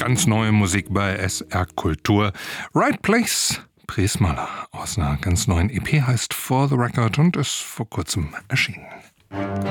Ganz neue Musik bei SR Kultur. Right Place, Prismaler aus einer ganz neuen EP, heißt For the Record und ist vor kurzem erschienen.